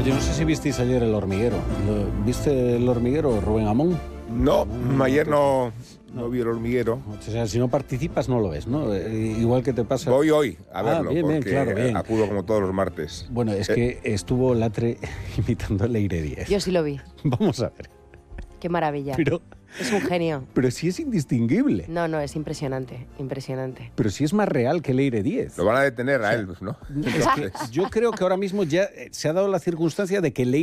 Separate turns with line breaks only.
Oye, no sé si visteis ayer El Hormiguero. ¿Viste El Hormiguero, Rubén Amón?
No, ayer no vi El Hormiguero.
O sea, si no participas no lo ves, ¿no? Igual que te pasa...
Voy hoy a verlo,
bien,
porque
claro, bien.
acudo como todos los martes.
Bueno, es que estuvo Latre imitando a Leire Díez.
Yo sí lo vi.
Vamos a ver.
Qué maravilla.
Pero
Es un genio.
sí es indistinguible.
No, es impresionante, impresionante.
Pero sí es más real que Leire Díez.
Lo van a detener a él, ¿no?
Es que yo creo que ahora mismo ya se ha dado la circunstancia de que Leire